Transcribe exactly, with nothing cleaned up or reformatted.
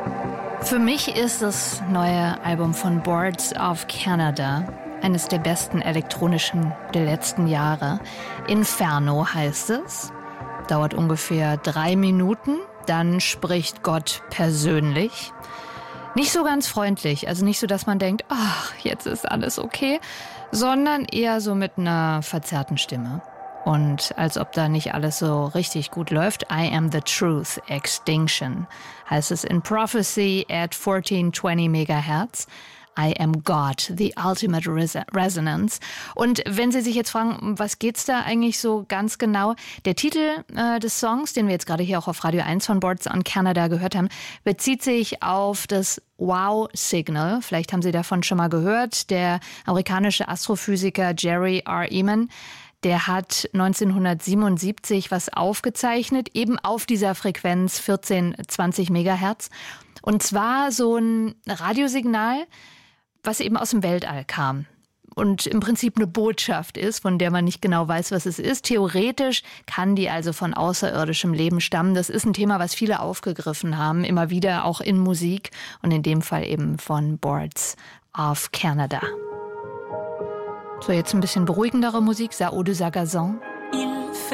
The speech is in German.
Für mich ist das neue Album von Boards of Canada eines der besten elektronischen der letzten Jahre. Inferno heißt es. Dauert ungefähr drei Minuten. Dann spricht Gott persönlich. Nicht so ganz freundlich, also nicht so, dass man denkt, ach, jetzt ist alles okay, sondern eher so mit einer verzerrten Stimme. Und als ob da nicht alles so richtig gut läuft. I am the truth, extinction, heißt es in Prophecy at fourteen twenty Megahertz. I am God, the ultimate res- resonance. Und wenn Sie sich jetzt fragen, was geht's da eigentlich so ganz genau? Der Titel äh, des Songs, den wir jetzt gerade hier auch auf Radio eins von Boards on Canada gehört haben, bezieht sich auf das Wow-Signal. Vielleicht haben Sie davon schon mal gehört. Der amerikanische Astrophysiker Jerry R. Ehman, der hat neunzehnhundertsiebenundsiebzig was aufgezeichnet, eben auf dieser Frequenz vierzehn zwanzig Megahertz. Und zwar so ein Radiosignal, was eben aus dem Weltall kam und im Prinzip eine Botschaft ist, von der man nicht genau weiß, was es ist. Theoretisch kann die also von außerirdischem Leben stammen. Das ist ein Thema, was viele aufgegriffen haben, immer wieder auch in Musik und in dem Fall eben von Boards of Canada. So, jetzt ein bisschen beruhigendere Musik, Sao de Sagazon. Il